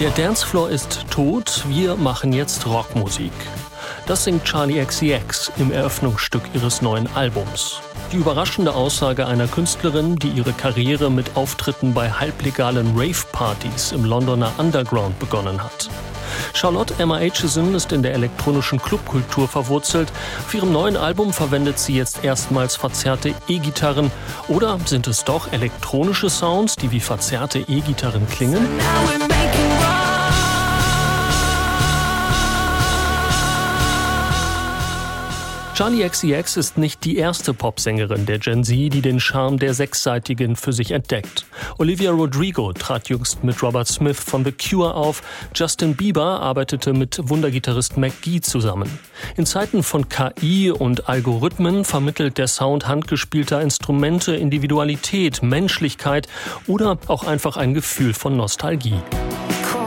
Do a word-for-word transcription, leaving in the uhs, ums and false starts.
Der Dancefloor ist tot, wir machen jetzt Rockmusik. Das singt Charli X C X im Eröffnungsstück ihres neuen Albums. Die überraschende Aussage einer Künstlerin, die ihre Karriere mit Auftritten bei halblegalen Rave-Partys im Londoner Underground begonnen hat. Charlotte Emma Aitchison ist in der elektronischen Clubkultur verwurzelt. Auf ihrem neuen Album verwendet sie jetzt erstmals verzerrte E-Gitarren. Oder sind es doch elektronische Sounds, die wie verzerrte E-Gitarren klingen? Charli X C X ist nicht die erste Popsängerin der Gen Z, die den Charme der Sechsseitigen für sich entdeckt. Olivia Rodrigo trat jüngst mit Robert Smith von The Cure auf. Justin Bieber arbeitete mit Wundergitarrist McGee zusammen. In Zeiten von K I und Algorithmen vermittelt der Sound handgespielter Instrumente Individualität, Menschlichkeit oder auch einfach ein Gefühl von Nostalgie.